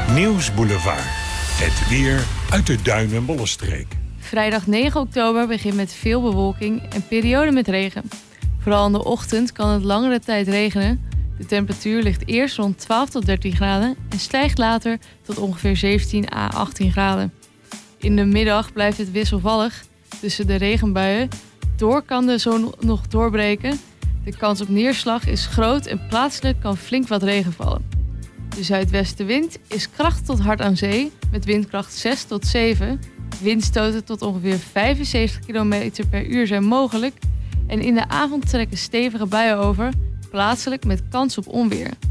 Nieuwsboulevard. Het weer uit de Duin- en Bollenstreek. Vrijdag 9 oktober begint met veel bewolking en periode met regen. Vooral in de ochtend kan het langere tijd regenen. De temperatuur ligt eerst rond 12 tot 13 graden en stijgt later tot ongeveer 17 à 18 graden. In de middag blijft het wisselvallig. Tussen de regenbuien door kan de zon nog doorbreken. De kans op neerslag is groot en plaatselijk kan flink wat regen vallen. De zuidwestenwind is krachtig tot hard aan zee met windkracht 6 tot 7. Windstoten tot ongeveer 75 km per uur zijn mogelijk. En in de avond trekken stevige buien over, plaatselijk met kans op onweer.